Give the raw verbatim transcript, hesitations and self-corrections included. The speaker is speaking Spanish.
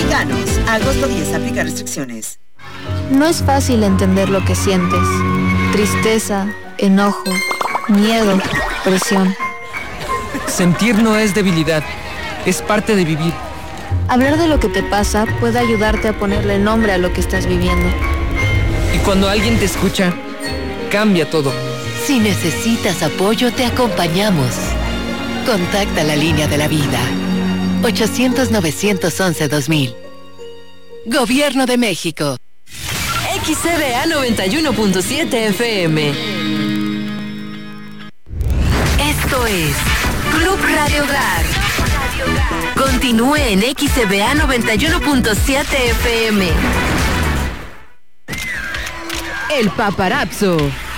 Mexicanos. Agosto diez. Aplica restricciones. No es fácil entender lo que sientes. Tristeza, enojo, miedo, presión. Sentir no es debilidad, es parte de vivir. Hablar de lo que te pasa puede ayudarte a ponerle nombre a lo que estás viviendo. Y cuando alguien te escucha, cambia todo. Si necesitas apoyo, te acompañamos. Contacta la línea de la vida. ochocientos, novecientos once, dos mil. Gobierno de México. X C B A noventa y uno punto siete F M. Esto es Club Radio Hogar. Continúe en X C B A noventa y uno punto siete F M. El Paparazzo.